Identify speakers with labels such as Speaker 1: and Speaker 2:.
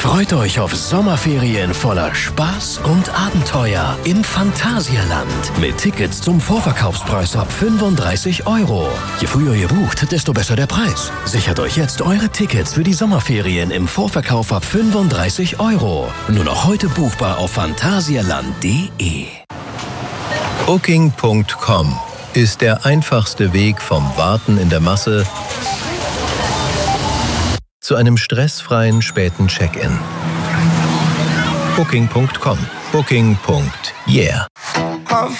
Speaker 1: Freut euch auf Sommerferien voller Spaß und Abenteuer im Phantasialand. Mit Tickets zum Vorverkaufspreis ab 35 €. Je früher ihr bucht, desto besser der Preis. Sichert euch jetzt eure Tickets für die Sommerferien im Vorverkauf ab 35 €. Nur noch heute buchbar auf phantasialand.de.
Speaker 2: Booking.com ist der einfachste Weg vom Warten in der Masse zu einem stressfreien späten Check-in. Booking.com. Booking.yeah.